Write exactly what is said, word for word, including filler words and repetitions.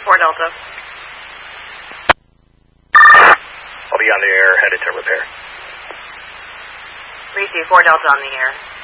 four Delta. I'll be on the air, headed to repair. three C, four Delta on the air.